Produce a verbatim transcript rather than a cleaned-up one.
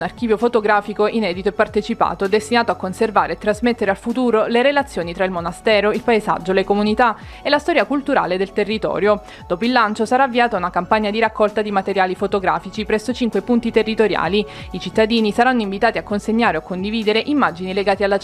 Un archivio fotografico inedito e partecipato, destinato a conservare e trasmettere al futuro le relazioni tra il monastero, il paesaggio, le comunità e la storia culturale del territorio. Dopo il lancio sarà avviata una campagna di raccolta di materiali fotografici presso cinque punti territoriali. I cittadini saranno invitati a consegnare o condividere immagini legate alla